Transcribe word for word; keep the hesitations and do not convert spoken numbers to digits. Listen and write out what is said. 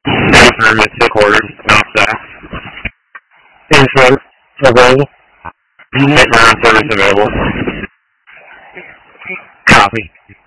Confirm it's recorded. Stop that. Intro available. Take my own service available. Copy.